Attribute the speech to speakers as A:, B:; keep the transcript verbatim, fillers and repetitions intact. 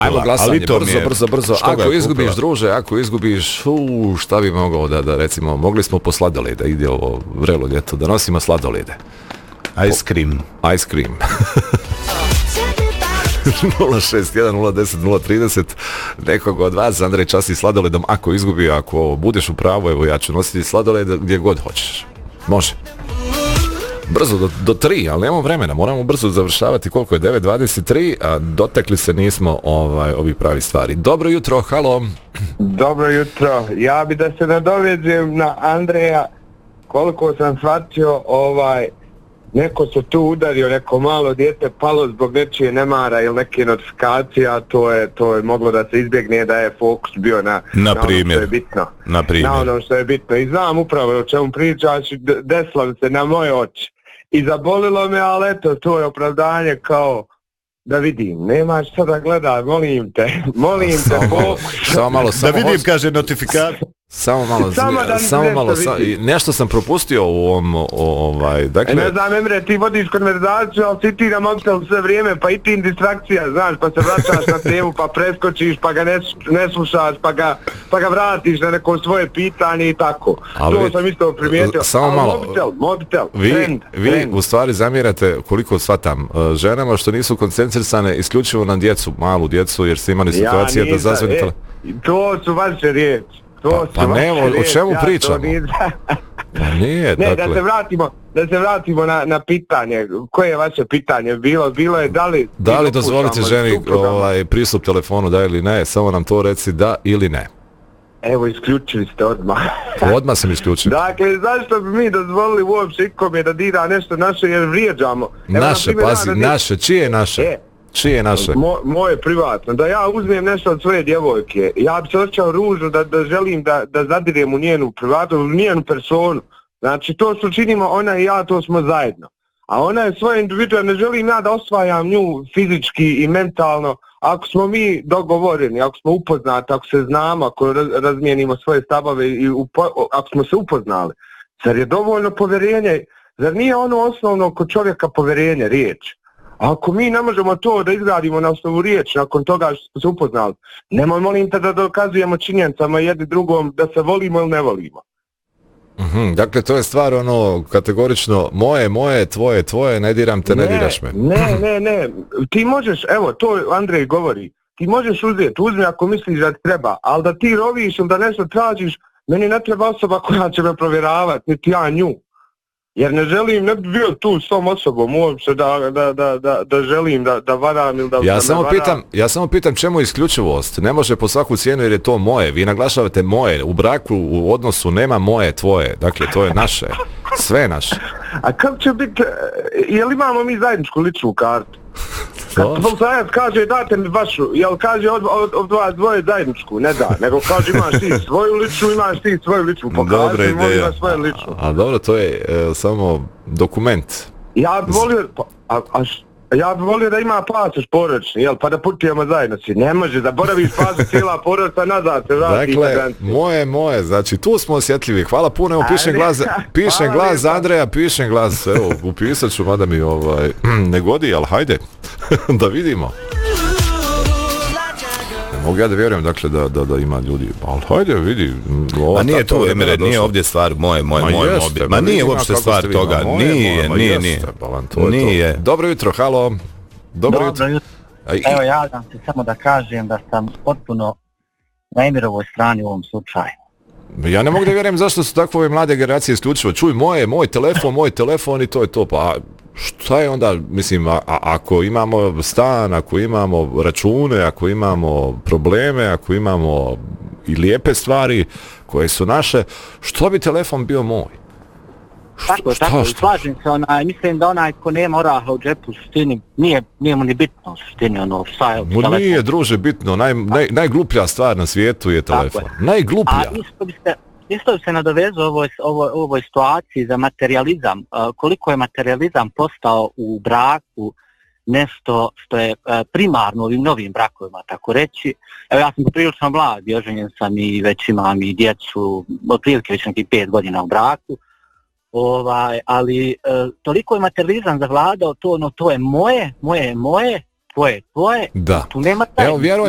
A: Ajmo glasanje, brzo,
B: je,
A: brzo, brzo. Ako izgubiš, kupila? druže, ako izgubiš, uu, šta bi mogao da, da recimo, mogli smo po sladolede, ide ovo vrelo ljeto, da nosimo sladolede.
B: Ice cream.
A: Ice cream. nula šest jedan nula deset nula trideset nekog od vas, Andrej časti sladoledom, ako izgubi, ako budeš u pravu, evo ja ću nositi sladoled gdje god hoćeš. Može. Brzo, do, do tri, ali nemamo vremena, moramo brzo završavati, koliko je devet dvadeset tri, a dotekli se nismo ovaj, ovi pravi stvari. Dobro jutro, halo.
C: Dobro jutro, ja bi da se nadoveđem na Andreja, koliko sam shvatio, ovaj, neko se tu udario, neko malo dijete palo zbog nečije nemara ili neke notifikacije, a to je, to je moglo da se izbjegne da je fokus bio na,
B: na,
C: na
B: primjer.
C: ono što je bitno.
B: Na primjer.
C: Na ono što je bitno. I znam upravo o čemu pričaš, desilo se na moje oči. I zabolilo me, ali eto, to je opravdanje kao da vidim, nemaš šta da gledaj, molim te, molim te, fokus.
A: Samo malo, samo
B: da vidim,
A: host...
B: kaže notifikacija.
A: Samo malo,
C: samo, da
A: samo malo, sa, nešto sam propustio u ovom, o, ovaj, dakle...
C: E, ne znam, Emre, ti vodiš konverzaciju, ali si ti na mobitel sve vrijeme, pa i ti distrakcija, znaš, pa se vraćaš na temu, pa preskočiš, pa ga ne, ne slušaš, pa ga, pa ga vratiš na neko svoje pitanje i tako.
A: Ali
C: to
A: vi,
C: sam isto primijetio.
A: Samo ali malo,
C: mobitel, mobitel,
A: vi,
C: trend,
A: vi
C: trend.
A: u stvari zamjerate, koliko shvatam, ženama što nisu koncentrisane isključivo na djecu, malu djecu, jer ste imali situacije ja da zazvonite...
C: E, to su vaše riječi. To
A: pa pa ne, o, o čemu
C: ja
A: pričamo?
C: Nije...
A: pa nije,
C: ne,
A: dakle...
C: da se vratimo, da se vratimo na, na pitanje. Koje je vaše pitanje? Bilo, bilo je da li...
A: Da li dozvolite ženi ovaj, pristup telefonu, da ili ne? Samo nam to reci da ili ne.
C: Evo, isključili ste odmah.
A: Odmah sam isključio.
C: Dakle, zašto bi mi dozvolili uopće ikome da dira nešto naše jer vrijeđamo? Evo,
A: naše,
C: primjer,
A: pazi,
C: ja,
A: naše, čije je naše?
C: E,
A: čije je naše?
C: Mo, moje privatno, da ja uzmem nešto od svoje djevojke, ja bi se osjećao ružno da, da želim da, da zadirem u njenu privatnu, u njenu personu. Znači, to što činimo, ona i ja, to smo zajedno. A ona je svoje individualno, ne želim ja da osvajam nju fizički i mentalno. Ako smo mi dogovoreni, ako smo upoznati, ako se znamo, ako razmijenimo svoje stavove i upo, ako smo se upoznali, zar je dovoljno povjerenje? Zar nije ono osnovno kod čovjeka povjerenje, riječ? A ako mi ne možemo to da izgradimo na osnovu riječi, nakon toga što smo se upoznali, nemoj molim te da dokazujemo činjenicama jedni drugom da se volimo ili ne volimo.
A: Mm-hmm, dakle, to je stvar ono kategorično moje, moje, tvoje, tvoje, ne diram te, ne, ne diraš me.
C: Ne, ne, ne, ti možeš, evo, to Andrej govori, ti možeš uzeti, uzmi ako misliš da treba, ali da ti roviš ili da nešto tražiš, meni ne treba osoba koja će me provjeravati, niti ja nju. Jer ne želim, ne bi bio tu s tom osobom uopće da, da, da, da, da želim da, da varam ili da,
A: ja
C: da
A: samo
C: me varam.
A: pitam, ja samo pitam čemu je isključivost? Ne može po svaku cijenu jer je to moje. Vi naglašavate moje. U braku, u odnosu nema moje, tvoje. Dakle, to je naše. Sve naše.
C: A kako će biti, je li imamo mi zajedničku ličnu kartu? Kad policajac kaže date mi vašu, jel kaže od, od, od vas dvoje zajedničku? Ne da, nego kaže imaš ti svoju ličnu, imaš ti svoju ličnu.
A: Dobra ideja.
C: Svoju ličnu.
A: A, a dobro, to je e, samo dokument.
C: Ja bi volio, pa, a, a, ja bi volio da ima pasoš porodični, jel, pa da putujemo zajedno svi. Ne može, zaboraviš pasoš cijela porodica nazad se vrati.
A: Dakle, moje, moje, znači tu smo osjetljivi. Hvala puno, evo pišem glas, pišem glas za Andreja, pišem glas, evo, upisat ću, mada mi ovaj, ne godi, ali hajde, da vidimo. Ne mogu ja da vjerujem, dakle, da, da, da ima ljudi, ali hajde, vidi.
B: Ma nije to, Emre, nije ovdje stvar moje, moje, moje mobil. Ma nije uopšte stvar toga, nije, nije, nije. Nije.
A: Dobro jutro, halo. Dobro jutro.
D: Evo, javljam se samo da kažem da sam potpuno na Emirovoj strani u ovom slučaju.
A: Ja ne mogu da vjerujem zašto su takve ove mlade generacije isključivo. Čuj, moje, moj telefon, moj telefon i to je to. Pa šta je onda, mislim, a, a, ako imamo stan, ako imamo račune, ako imamo probleme, ako imamo i lijepe stvari koje su naše, što bi telefon bio moj?
D: Tako, šta, tako, šta? Slažem se, onaj, mislim da onaj ko nema oraha u džepu u suštini, nije, nije mu ni bitno u suštini, ono, šta
A: Mu nije, druže, bitno, naj, naj, najgluplja stvar na svijetu je telefon. Je. Najgluplja.
D: A isto bi se, isto bi se nadovezao ovoj, ovoj, ovoj situaciji za materializam, uh, koliko je materializam postao u braku nešto što je uh, primarno ovim novim brakovima, tako reći. Evo, ja sam prilično mlad, oženjen sam i već imam i djecu, otprilike već nekih pet godina u braku. Ovaj, ali e, toliko je materializam zavladao, to, no, to je moje, moje je moje, tvoje je tvoje,
A: da.
D: Tu nema taj.
A: Evo, vjerujem